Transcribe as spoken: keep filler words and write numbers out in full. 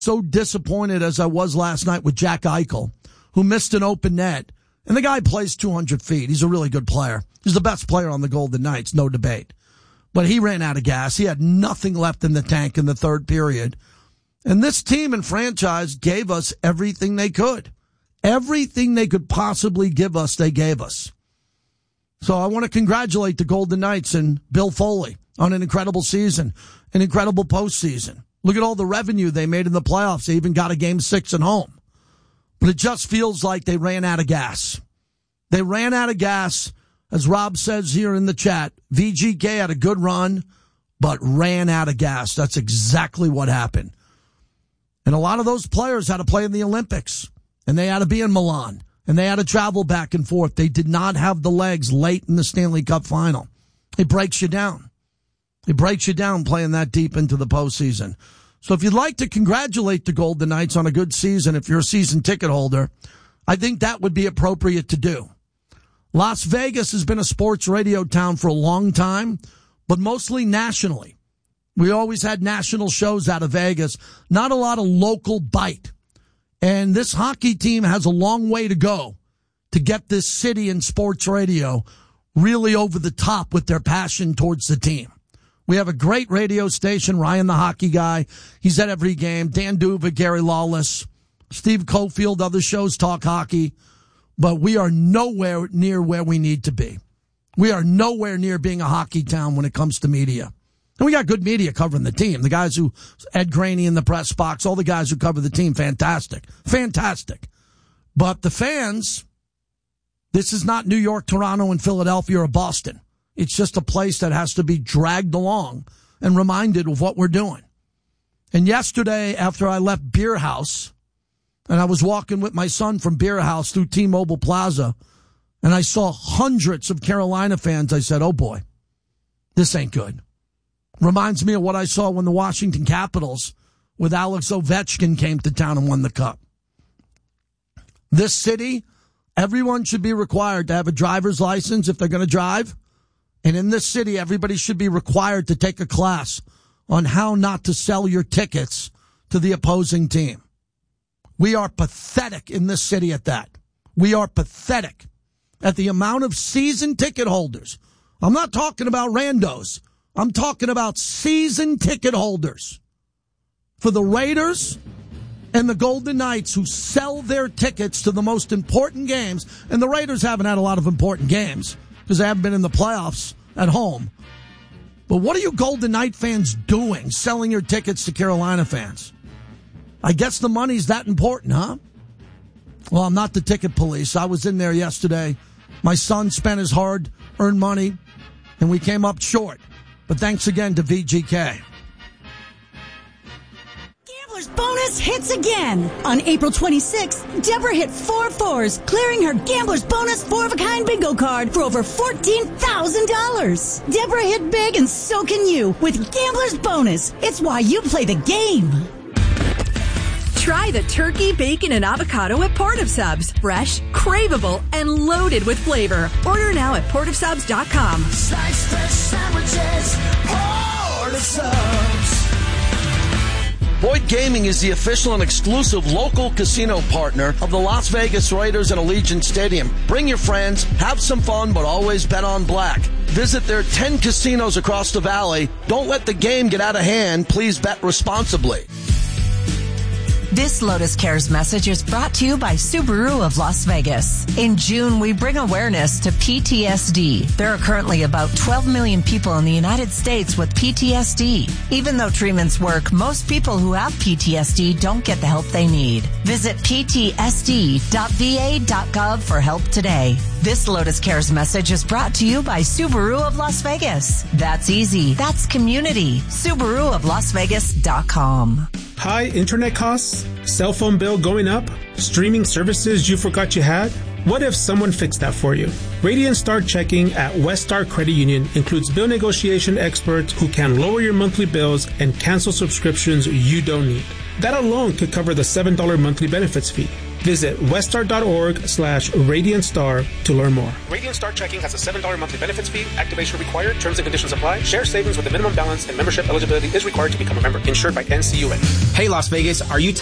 So disappointed as I was last night with Jack Eichel, who missed an open net. And the guy plays two hundred feet. He's a really good player. He's the best player on the Golden Knights, no debate. But he ran out of gas. He had nothing left in the tank in the third period. And this team and franchise gave us everything they could. Everything they could possibly give us, they gave us. So I want to congratulate the Golden Knights and Bill Foley on an incredible season, an incredible postseason. Look at all the revenue they made in the playoffs. They even got a game six at home. But it just feels like they ran out of gas. They ran out of gas. As Rob says here in the chat, V G K had a good run, but ran out of gas. That's exactly what happened. And a lot of those players had to play in the Olympics, and they had to be in Milan, and they had to travel back and forth. They did not have the legs late in the Stanley Cup final. It breaks you down. It breaks you down playing that deep into the postseason. So if you'd like to congratulate the Golden Knights on a good season, if you're a season ticket holder, I think that would be appropriate to do. Las Vegas has been a sports radio town for a long time, but mostly nationally. We always had national shows out of Vegas, not a lot of local bite. And this hockey team has a long way to go to get this city in sports radio really over the top with their passion towards the team. We have a great radio station, Ryan the Hockey Guy. He's at every game. Dan Duva, Gary Lawless, Steve Cofield, other shows talk hockey. But we are nowhere near where we need to be. We are nowhere near being a hockey town when it comes to media. And we got good media covering the team. The guys who, Ed Graney in the press box, all the guys who cover the team, fantastic. Fantastic. But the fans, this is not New York, Toronto, and Philadelphia or Boston. It's just a place that has to be dragged along and reminded of what we're doing. And yesterday, after I left Beer House, and I was walking with my son from Beer House through T-Mobile Plaza, and I saw hundreds of Carolina fans, I said, oh boy, this ain't good. Reminds me of what I saw when the Washington Capitals with Alex Ovechkin came to town and won the cup. This city, everyone should be required to have a driver's license if they're going to drive. And in this city, everybody should be required to take a class on how not to sell your tickets to the opposing team. We are pathetic in this city at that. We are pathetic at the amount of season ticket holders. I'm not talking about randos. I'm talking about season ticket holders for the Raiders and the Golden Knights who sell their tickets to the most important games. And the Raiders haven't had a lot of important games because they haven't been in the playoffs at home. But what are you Golden Knight fans doing selling your tickets to Carolina fans? I guess the money's that important, huh? Well, I'm not the ticket police. I was in there yesterday. My son spent his hard-earned money, and we came up short. But thanks again to V G K. Gambler's Bonus hits again. On April twenty-sixth, Deborah hit four fours, clearing her Gambler's Bonus four-of-a-kind bingo card for over fourteen thousand dollars. Deborah hit big, and so can you with Gambler's Bonus. It's why you play the game. Try the turkey, bacon, and avocado at Port of Subs. Fresh, craveable, and loaded with flavor. Order now at port of subs dot com. Slice fresh sandwiches, Port of Subs. Boyd Gaming is the official and exclusive local casino partner of the Las Vegas Raiders and Allegiant Stadium. Bring your friends, have some fun, but always bet on black. Visit their ten casinos across the valley. Don't let the game get out of hand. Please bet responsibly. This Lotus Cares message is brought to you by Subaru of Las Vegas. In June, we bring awareness to P T S D. There are currently about twelve million people in the United States with P T S D. Even though treatments work, most people who have P T S D don't get the help they need. Visit p t s d dot v a dot gov for help today. This Lotus Cares message is brought to you by Subaru of Las Vegas. That's easy. That's community. Subaru of Las Vegas dot com. High internet costs? Cell phone bill going up? Streaming services you forgot you had? What if someone fixed that for you? Radiant Star Checking at West Star Credit Union includes bill negotiation experts who can lower your monthly bills and cancel subscriptions you don't need. That alone could cover the seven dollars monthly benefits fee. Visit weststar.org slash Radiant Star to learn more. Radiant Star Checking has a seven dollars monthly benefits fee. Activation required. Terms and conditions apply. Share savings with a minimum balance and membership eligibility is required to become a member. Insured by N C U A. Hey, Las Vegas, are you